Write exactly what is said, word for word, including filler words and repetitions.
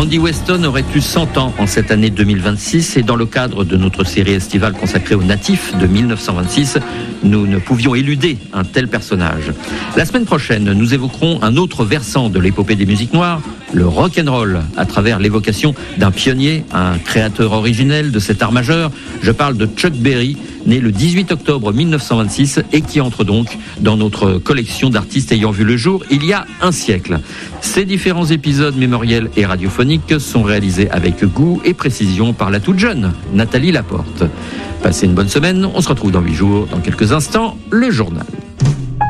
Randy Weston aurait eu cent ans en cette année deux mille vingt-six et dans le cadre de notre série estivale consacrée aux natifs de mille neuf cent vingt-six, nous ne pouvions éluder un tel personnage. La semaine prochaine, nous évoquerons un autre versant de l'épopée des musiques noires, le rock'n'roll, à travers l'évocation d'un pionnier, un créateur originel de cet art majeur. Je parle de Chuck Berry, né le dix-huit octobre mille neuf cent vingt-six et qui entre donc dans notre collection d'artistes ayant vu le jour il y a un siècle. Ces différents épisodes mémoriels et radiophoniques sont réalisés avec goût et précision par la toute jeune Nathalie Laporte. Passez une bonne semaine, on se retrouve dans huit jours. Dans quelques instants, le journal.